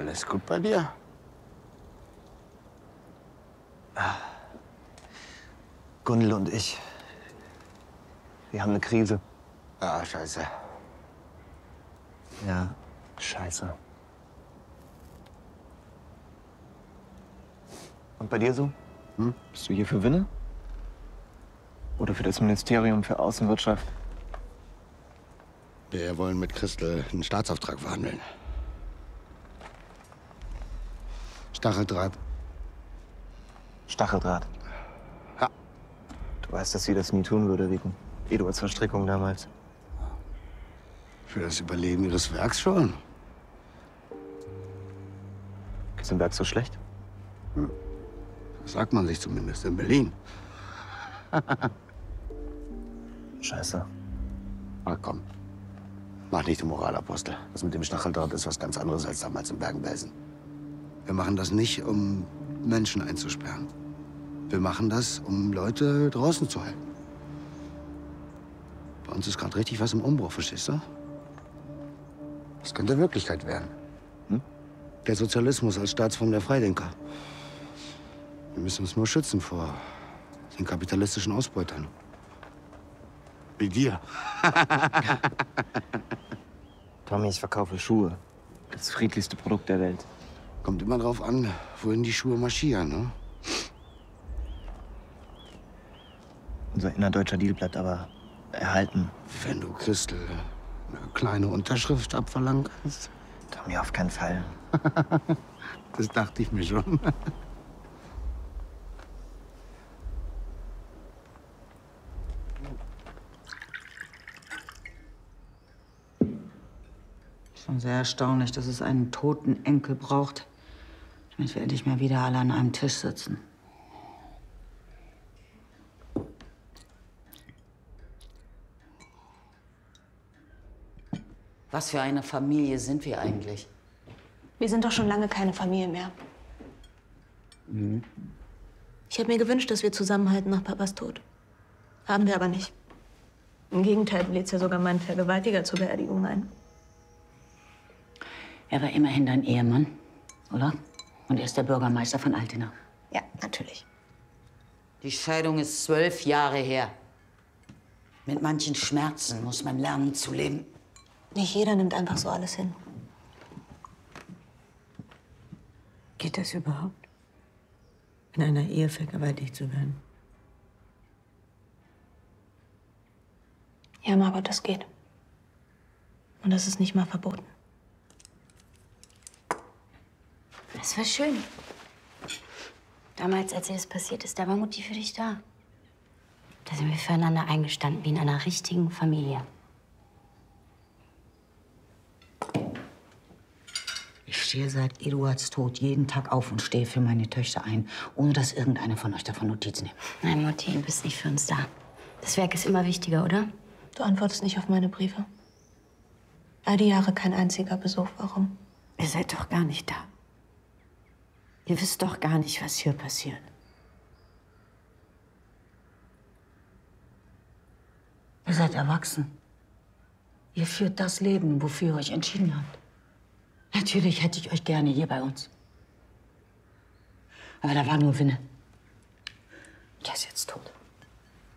Alles gut bei dir? Gundel und ich, wir haben eine Krise. Ah, scheiße. Ja, scheiße. Und bei dir so? Bist du hier für Winne? Oder für das Ministerium für Außenwirtschaft? Wir wollen mit Christel einen Staatsauftrag verhandeln. Stacheldraht. Stacheldraht. Ja. Du weißt, dass sie das nie tun würde, wegen Eduards Verstrickung damals. Für das Überleben ihres Werks schon. Geht's im Werk so schlecht? Das sagt man sich zumindest in Berlin. Scheiße. Ach komm. Mach nicht den Moralapostel. Das mit dem Stacheldraht ist was ganz anderes als damals in Bergen-Belsen. Wir machen das nicht, um Menschen einzusperren. Wir machen das, um Leute draußen zu halten. Bei uns ist gerade richtig was im Umbruch, verstehst du? Das könnte Wirklichkeit werden. Der Sozialismus als Staatsform der Freidenker. Wir müssen uns nur schützen vor den kapitalistischen Ausbeutern. Wie dir. Tommy, ich verkaufe Schuhe. Das friedlichste Produkt der Welt. Kommt immer drauf an, wohin die Schuhe marschieren, ne? Unser innerdeutscher Deal bleibt aber erhalten. Wenn du Christel eine kleine Unterschrift abverlangen kannst. Tommy, auf keinen Fall. Das dachte ich mir schon. Schon sehr erstaunlich, dass es einen toten Enkel braucht, damit wir endlich mal wieder alle an einem Tisch sitzen. Was für eine Familie sind wir eigentlich? Wir sind doch schon lange keine Familie mehr. Ich habe mir gewünscht, dass wir zusammenhalten nach Papas Tod. Haben wir aber nicht. Im Gegenteil, du lädst ja sogar meinen Vergewaltiger zur Beerdigung ein. Er war immerhin dein Ehemann, oder? Und er ist der Bürgermeister von Altena. Ja, natürlich. Die Scheidung ist 12 Jahre her. Mit manchen Schmerzen muss man lernen zu leben. Nicht jeder nimmt einfach so alles hin. Geht das überhaupt? In einer Ehe vergewaltigt zu werden? Ja, Margot, das geht. Und das ist nicht mal verboten. Das war schön. Damals, als es passiert ist, da war Mutti für dich da. Da sind wir füreinander eingestanden, wie in einer richtigen Familie. Ich stehe seit Eduards Tod jeden Tag auf und stehe für meine Töchter ein, ohne dass irgendeiner von euch davon Notiz nimmt. Nein, Mutti, du bist nicht für uns da. Das Werk ist immer wichtiger, oder? Du antwortest nicht auf meine Briefe. All die Jahre kein einziger Besuch. Warum? Ihr seid doch gar nicht da. Ihr wisst doch gar nicht, was hier passiert. Ihr seid erwachsen. Ihr führt das Leben, wofür ihr euch entschieden habt. Natürlich hätte ich euch gerne hier bei uns. Aber da war nur Winne. Der ist jetzt tot.